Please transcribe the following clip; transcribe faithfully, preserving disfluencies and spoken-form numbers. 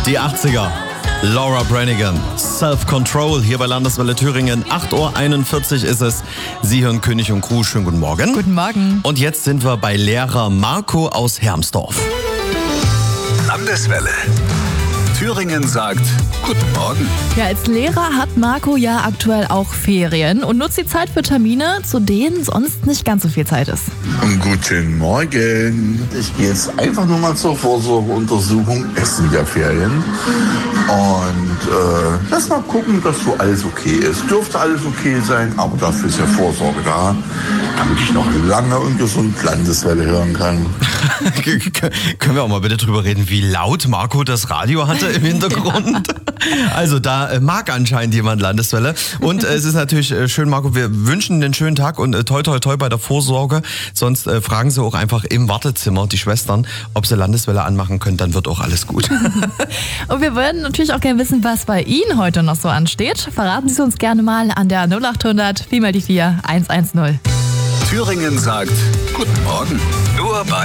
Die achtziger. Laura Branigan, Self-Control hier bei Landeswelle Thüringen. acht Uhr einundvierzig ist es. Sie hören König und Crew. Schönen guten Morgen. Guten Morgen. Und jetzt sind wir bei Lehrer Marco aus Hermsdorf. Landeswelle. Thüringen sagt Guten Morgen. Ja, als Lehrer hat Marco ja aktuell auch Ferien und nutzt die Zeit für Termine, zu denen sonst nicht ganz so viel Zeit ist. Guten Morgen. Ich gehe jetzt einfach nur mal zur Vorsorgeuntersuchung Essen der Ferien. Und äh, lass mal gucken, dass so alles okay ist. Dürfte alles okay sein, aber dafür ist ja Vorsorge da, damit ich noch lange und gesund Landeswelle hören kann. Können wir auch mal bitte drüber reden, wie laut Marco das Radio hatte im Hintergrund? Also da äh, mag anscheinend jemand Landeswelle. Und äh, es ist natürlich äh, schön, Marco, wir wünschen einen schönen Tag und äh, toi toi toi bei der Vorsorge. Sonst äh, fragen Sie auch einfach im Wartezimmer die Schwestern, ob sie Landeswelle anmachen können, dann wird auch alles gut. Und wir würden natürlich auch gerne wissen, was bei Ihnen heute noch so ansteht. Verraten Sie es uns gerne mal an der null acht hundert vier mal die vier eins eins null. Thüringen sagt Guten Morgen. Nur bei